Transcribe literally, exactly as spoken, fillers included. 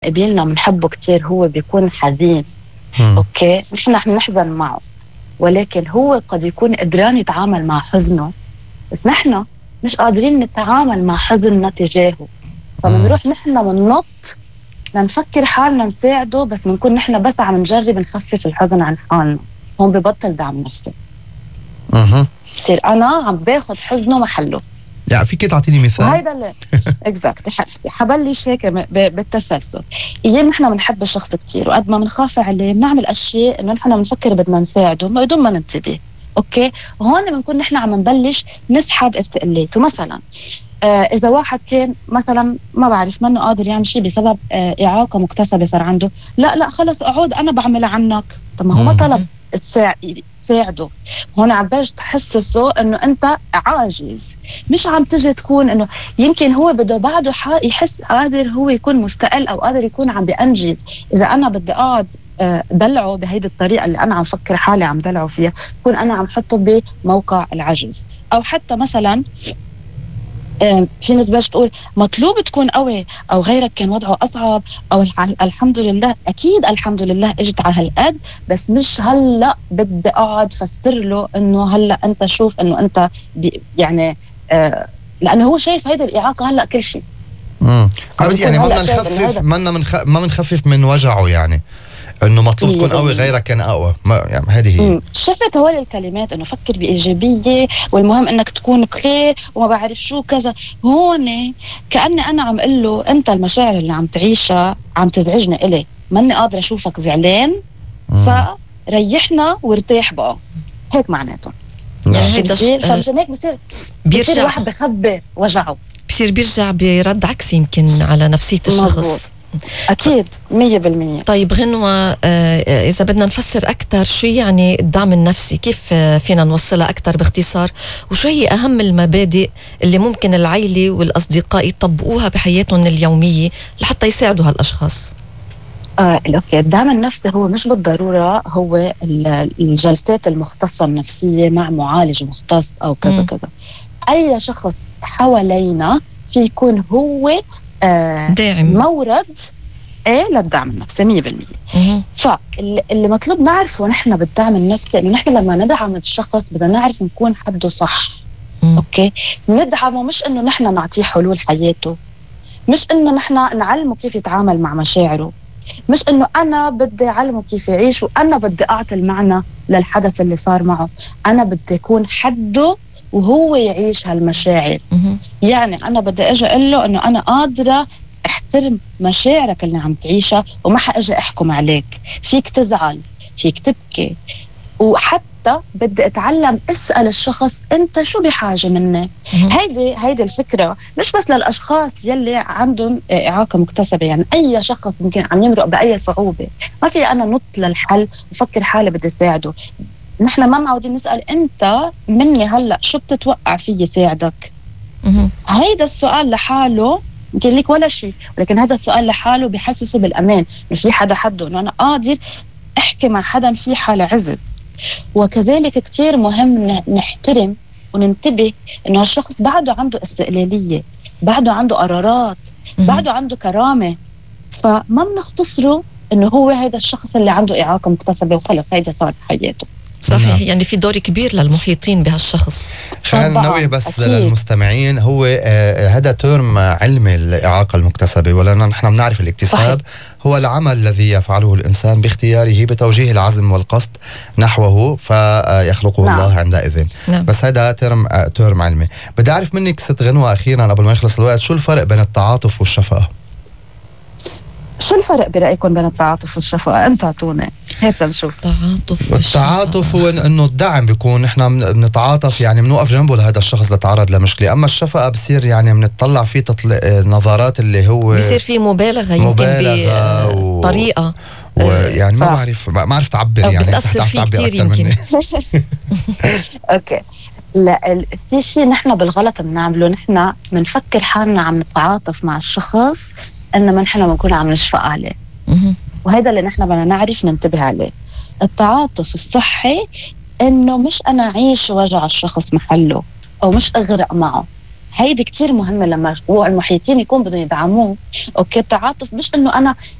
قبيلنا بنحبه كتير هو بيكون حزين، مم. اوكي نحن رح نحزن معه، ولكن هو قد يكون قدران يتعامل مع حزنه، بس نحن مش قادرين نتعامل مع حزننا تجاهه، فمنروح نحن مننط لنفكر حالنا نساعده، بس بنكون نحن بس عم نجرب نخفف الحزن عن حالنا. هون ببطل دعم نفسي، اها بصير انا عم باخد حزنه محله. يعني فيك تعطيني مثال؟ وهيدا اللي اكزاكت حبلش هيك ب- بالتسلسل. ايام نحن بنحب الشخص كتير، وقد ما بنخاف عليه بنعمل اشياء انه نحن بنفكر بدنا نساعده بدون ما ننتبه، اوكي. وهون بنكون نحن عم نبلش نسحب استقلاته. مثلا آه اذا واحد كان مثلا ما بعرف منه قادر يعمل شيء بسبب آه اعاقه مكتسبه صار عنده، لا لا خلص اقعد انا بعملها عنك. طب ما هو ما طلب تساعد تساعده، هون عم باش تحسسه انه انت عاجز، مش عم تجي تكون انه يمكن هو بده بعده يحس قادر هو يكون مستقل او قادر يكون عم بينجز. اذا انا بدي اقعد دلعه بهيدي الطريقه اللي انا عم فكر حالي عم دلعه فيها، كون انا عم حطه بموقع العجز. او حتى مثلا في ناس باش تقول مطلوب تكون قوي، او غيرك كان وضعه اصعب، او الحمد لله. اكيد الحمد لله اجت على هالقد، بس مش هلا بدي اقعد فسر له انه هلا انت شوف انه انت يعني آه لانه هو شايف هيدا الاعاقه هلا كل شيء. امم يعني ما بدنا نخفف ما بدنا منخ... ما بنخفف من وجعه، يعني انه مطلوب تكون قوي غيرك كان اقوى. ما يعني هذه هي. شفت هول الكلمات انه فكر بايجابيه، والمهم انك تكون بخير وما بعرف شو كذا. هون كاني انا عم اقول له انت المشاعر اللي عم تعيشها عم تزعجني الي، ماني قادره اشوفك زعلان، فريحنا وارتاح بقى. هيك معناته يعني هيدا فمشان هيك بصير بصير الواحد بخبي وجعه، بصير بيرجع برد عكسي يمكن على نفسية الشخص. مزبوط. أكيد مية بالمية. طيب غنوة، آه إذا بدنا نفسر أكتر شو يعني الدعم النفسي، كيف آه فينا نوصلها أكتر باختصار، وشو هي أهم المبادئ اللي ممكن العائلة والأصدقاء يطبقوها بحياتهم اليومية لحتى يساعدوا هالأشخاص؟ آه، أوكي. الدعم النفسي هو مش بالضرورة هو الجلسات المختصة النفسية مع معالج مختص أو كذا م. كذا. أي شخص حوالينا في يكون هو آه داعم، مورد ايه للدعم النفسي مية بالمية. فاللي مطلوب نعرفه نحن بالدعم النفسي انه نحن لما ندعم الشخص بدنا نعرف نكون حده صح. مم. اوكي ندعمه مش انه نحن نعطيه حلول حياته، مش انه نحن نعلمه كيف يتعامل مع مشاعره، مش انه انا بدي اعلمه كيف يعيش وانا بدي اعطي المعنى للحدث اللي صار معه. انا بدي اكون حده وهو يعيش هالمشاعر. مم. يعني انا بدي اجي اقول له انه انا قادره احترم مشاعرك اللي عم تعيشها وما حاجي احكم عليك، فيك تزعل، فيك تبكي، وحتى بدي اتعلم اسال الشخص انت شو بحاجه مني. هيدي هيدي الفكره مش بس للاشخاص يلي عندهم اعاقه مكتسبه، يعني اي شخص ممكن عم يمرق باي صعوبه، ما في انا نط للحل وفكر حالي بدي اساعده. نحن ما معودين نسال انت مني هلا شو بتتوقع فيي ساعدك. هيدا السؤال لحاله يمكن لك ولا شيء، ولكن هذا السؤال لحاله بيحسسه بالامان انه في حدا حده، انه انا قادر احكي مع حدا في حاله عزت. وكذلك كتير مهم نحترم وننتبه انه الشخص بعده عنده استقلاليه، بعده عنده قرارات، بعده عنده كرامه، فما بنختصره انه هو هذا الشخص اللي عنده اعاقه مكتسبه وخلص هيدا صار حياته. صحيح. نعم. يعني في دور كبير للمحيطين بهالشخص. خلينا ننوه بس أكيد. للمستمعين هو آه هذا ترم علمي الإعاقة المكتسبة، ولأن نحن بنعرف الاكتساب صحيح. هو العمل الذي يفعله الإنسان باختياره بتوجيه العزم والقصد نحوه فيخلقه نعم. الله عندئذ. نعم. بس هذا ترم آه ترم علمي. بدي أعرف منك ست غنوة أخيرا قبل ما يخلص الوقت، شو الفرق بين التعاطف والشفقة؟ شو الفرق برأيكم بين التعاطف والشفقة؟ أنت أعطوني هيك نشوف. التعاطف التعاطف هو إنه الدعم، بيكون نحن بنتعاطف يعني بنوقف جنبه لهذا الشخص اللي تعرض لمشكلة. أما الشفقة بصير يعني بنطلع فيه تطلع نظرات اللي هو بصير فيه مبالغة يمكن بطريقة و... ويعني ما بعرف ما عرفت تعبر، يعني بتأثر فيه كتير يمكن. أوكي لا في شيء نحن بالغلط بنعمله، نحن بنفكر حالنا عم نتعاطف مع الشخص انما نحن بنكون عم نشفق عليه، وهذا اللي نحن بدنا نعرف ننتبه عليه. التعاطف الصحي انه مش انا اعيش وجع الشخص محله او مش اغرق معه، هيدي كتير مهمة لما المحيطين يكون بدهم يدعموه. أوكي التعاطف مش إنه أنا